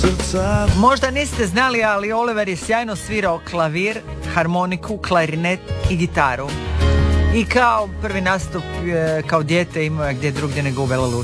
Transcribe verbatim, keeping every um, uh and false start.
Možda niste znali, ali Oliver je sjajno svirao klavir, harmoniku, klarinet i gitaru. I kao prvi nastup kao dijete imao je gdje drugdje nego u Bela Luci.